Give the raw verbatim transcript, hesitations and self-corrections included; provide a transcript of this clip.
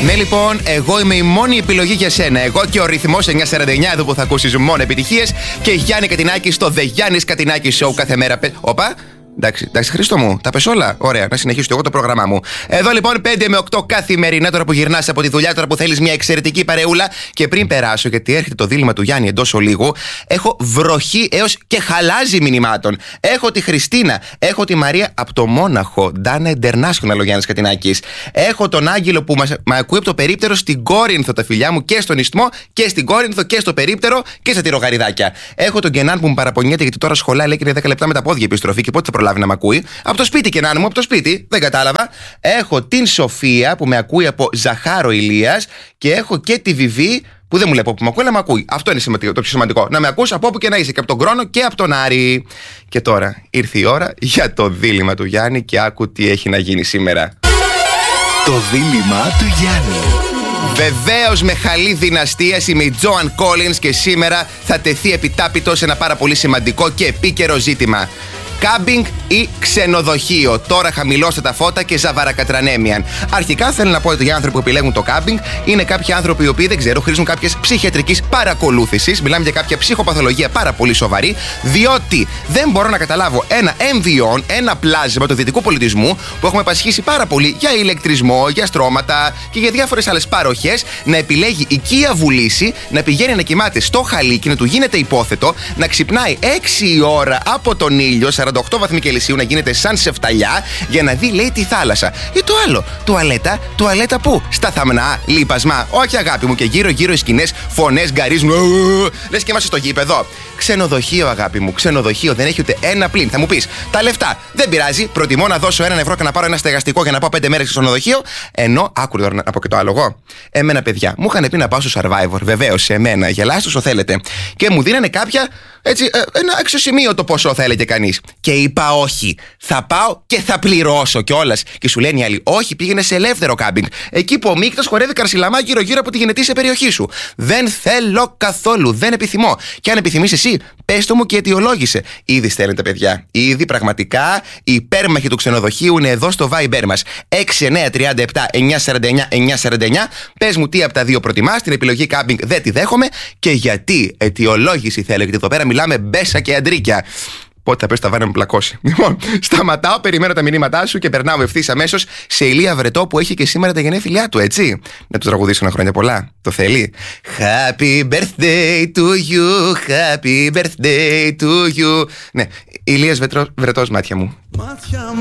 Ναι, λοιπόν, εγώ είμαι η μόνη επιλογή για σένα. Εγώ και ο ρυθμός εννιακόσια σαράντα εννιά, εδώ που θα ακούσεις μόνο επιτυχίες. Και Γιάννη Κατινάκη στο The Γιάννης Κατινάκη Show κάθε μέρα. Όπα. Εντάξει, εντάξει, Χρήστο μου, τα πες όλα. Ωραία, να συνεχίσω εγώ το πρόγραμμά μου. Εδώ λοιπόν πέντε με οκτώ καθημερινά, τώρα που γυρνάς από τη δουλειά, τώρα που θέλεις μια εξαιρετική παρεούλα. Και πριν περάσω, γιατί έρχεται το δίλημμα του Γιάννη εντός ολίγου, έχω βροχή έως και χαλάζι μηνυμάτων. Έχω τη Χριστίνα, έχω τη Μαρία από το Μόναχο, Ντάνα International ο Γιάννης Κατινάκης. Έχω τον Άγγελο που με ακούει από το περίπτερο στην Κόρινθο, τα φιλιά μου, και στον Ισθμό και στην Κόρινθο και στο περίπτερο και στα τυρογαριδάκια. Έχω τον Κενάν που μου παραπονιέται γιατί τώρα σχολάει, λέει, και είναι δέκα λεπτά με τα πόδια επιστροφή και πότε θα προλάβει να με ακούει. Από το σπίτι, Κενάν μου, από το σπίτι. Δεν κατάλαβα. Έχω την Σοφία που με ακούει από Ζαχάρο Ηλίας και έχω και τη Βιβί που δεν μου λέει από που με ακούει, αλλά με ακούει. Αυτό είναι σημαντικό, το πιο σημαντικό. Να με ακούς από όπου και να είσαι, και από τον Κρόνο και από τον Άρη. Και τώρα ήρθε η ώρα για το δίλημμα του Γιάννη και άκου τι έχει να γίνει σήμερα. Το δίλημμα του Γιάννη. Βεβαίως, με χαλή δυναστείας, είμαι η Τζόαν Κόλινς και σήμερα θα τεθεί επιτάπητο σε ένα πάρα πολύ σημαντικό και επίκαιρο ζήτημα. Κάμπινγκ ή ξενοδοχείο. Τώρα χαμηλώστε τα φώτα και ζαβαρακατρανέμιαν. Αρχικά θέλω να πω ότι οι άνθρωποι που επιλέγουν το κάμπινγκ είναι κάποιοι άνθρωποι οι οποίοι, δεν ξέρω, χρήζουν κάποιες ψυχιατρικής παρακολούθησης. Μιλάμε για κάποια ψυχοπαθολογία πάρα πολύ σοβαρή, διότι δεν μπορώ να καταλάβω ένα εμβιόν, ένα πλάσμα του δυτικού πολιτισμού που έχουμε πασχίσει πάρα πολύ για ηλεκτρισμό, για στρώματα και για διάφορες άλλες παροχές, να επιλέγει οικία βουλήση, να πηγαίνει να κοιμάται στο χαλίκι, να του γίνεται υπόθετο, να ξυπνάει έξι η ώρα από τον ήλιο, σαράντα οκτώ βαθμοί Κελσίου, να γίνεται σαν σε φταλιά για να δει, λέει, τη θάλασσα. Ή το άλλο, τουαλέτα, τουαλέτα πού? Στα θαμνά, λίπασμα. Όχι, αγάπη μου, και γύρω-γύρω οι σκηνές, φωνές, γκαρίζουν. Λες και είμαστε στο γήπεδο. Ξενοδοχείο, αγάπη μου, ξενοδοχείο, δεν έχει ούτε ένα πλήν. Θα μου πεις, τα λεφτά δεν πειράζει. Προτιμώ να δώσω έναν ευρώ και να πάρω ένα στεγαστικό για να πάω πέντε μέρες στο ξενοδοχείο. Ενώ, άκου τώρα να πω και το άλλο εγώ. Εμένα, παιδιά, μου είχαν πει να πάω στο Survivor. Βεβαίως, σε μένα, γελάστε όσο θέλετε. Και μου δίνανε κάποια, έτσι, ένα αξιοσημείωτο ποσό, θα έλεγε κανείς. Και είπα όχι. Θα πάω και θα πληρώσω κιόλας. Και σου λένε οι άλλοι, όχι, πήγαινε σε ελεύθερο κάμπινγκ. Εκεί που ο μίκτος χορεύει καρσιλαμά γύρω-γύρω από τη γενετήσια περιοχή σου. Δεν θέλω καθόλου. Δεν επιθυμώ. Και αν επιθυμείς εσύ, πες το μου και αιτιολόγησε. Ήδη στέλνετε, παιδιά. Ήδη πραγματικά οι υπέρμαχοι του ξενοδοχείου είναι εδώ στο Viber μας. έξι εννιά τρία επτά εννιά σαράντα εννιά εννιά σαράντα εννιά. Πες μου τι από τα δύο προτιμάς. Την επιλογή κάμπινγκ δεν τη δέχομαι. Και γιατί αιτιολόγηση θέλω. Γιατί εδώ πέρα μιλάμε μπέσα και αντρίκια. Πότε θα πες τα βάνα με πλακώσει. Λοιπόν, σταματάω, περιμένω τα μηνύματά σου και περνάω ευθύς αμέσως σε Ηλία Βρετό που έχει και σήμερα τα γενέθλιά του, έτσι. Να του τραγουδήσω ένα χρόνια πολλά. Το θέλει. Happy birthday to you, happy birthday to you. Ναι, Ηλίας Βρετός, μάτια μου. Μάτια